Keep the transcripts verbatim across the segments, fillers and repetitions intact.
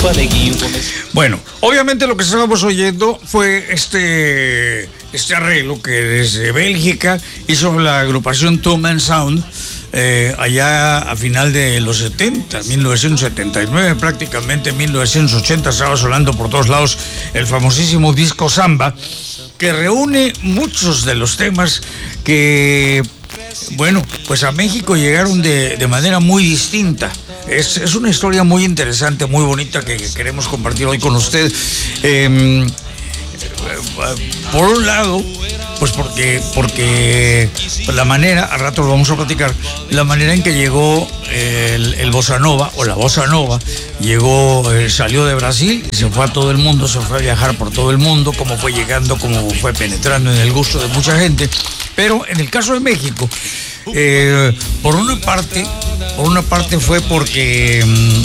Bueno, obviamente lo que estábamos oyendo fue este, este arreglo que desde Bélgica hizo la agrupación Two Man Sound, eh, allá a final de los setenta, mil novecientos setenta y nueve, prácticamente mil novecientos ochenta, estaba sonando por todos lados el famosísimo disco Samba, que reúne muchos de los temas que, bueno, pues a México llegaron de, de manera muy distinta. Es, es una historia muy interesante, muy bonita, que, que queremos compartir hoy con usted. Eh, por un lado, pues porque, porque la manera, al rato lo vamos a platicar, la manera en que llegó el, el bossa nova, o la bossa nova, llegó, eh, salió de Brasil y se fue a todo el mundo, se fue a viajar por todo el mundo, cómo fue llegando, cómo fue penetrando en el gusto de mucha gente. Pero en el caso de México, eh, por una parte, por una parte fue porque um,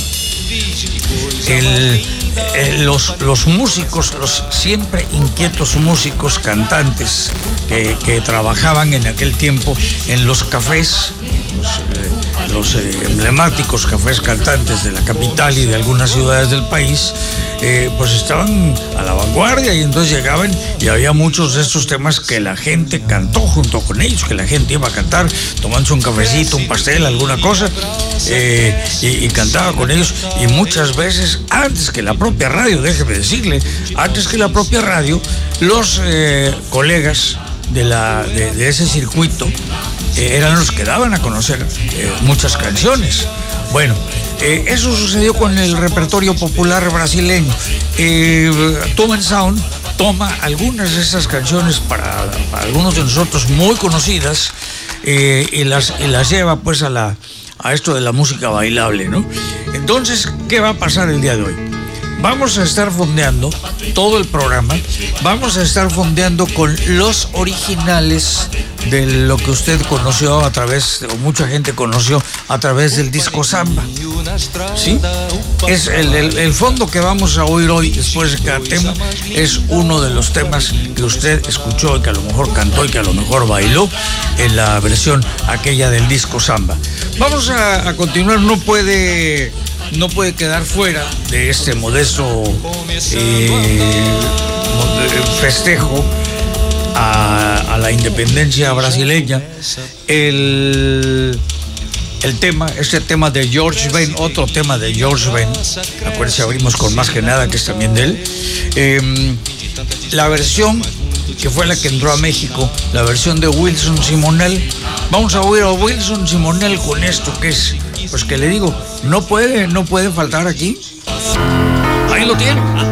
el, el, los, los músicos, los siempre inquietos músicos, cantantes que, que trabajaban en aquel tiempo en los cafés, los, eh, los eh, emblemáticos cafés cantantes de la capital y de algunas ciudades del país, eh, pues estaban a la vanguardia, y entonces llegaban y había muchos de estos temas que la gente cantó junto con ellos, que la gente iba a cantar tomándose un cafecito, un pastel, alguna cosa, eh, y, y cantaba con ellos, y muchas veces antes que la propia radio, déjeme decirle, antes que la propia radio, los eh, colegas de, la, de, de ese circuito eh, eran los que daban a conocer eh, muchas canciones. Bueno, eh, eso sucedió con el repertorio popular brasileño. Eh, Two Man Sound toma algunas de esas canciones para, para algunos de nosotros muy conocidas, eh, y, las, y las lleva pues a, la, a esto de la música bailable, ¿no? Entonces, ¿qué va a pasar el día de hoy? Vamos a estar fondeando todo el programa, vamos a estar fondeando con los originales de lo que usted conoció a través, o mucha gente conoció a través del disco Samba, ¿sí? Es el, el, el fondo que vamos a oír hoy, después de cada tema, es uno de los temas que usted escuchó y que a lo mejor cantó y que a lo mejor bailó en la versión aquella del disco Samba. Vamos a, a continuar, no puede... no puede quedar fuera de este modesto eh, festejo a, a la independencia brasileña el, el tema, este tema de George Ben, otro tema de George Ben, acuérdense, abrimos con Más que Nada, que es también de él, eh, la versión que fue la que entró a México, la versión de Wilson Simonel. Vamos a oír a Wilson Simonel con esto, que es, pues que le digo, no puede, no puede faltar aquí. Ahí lo tiene.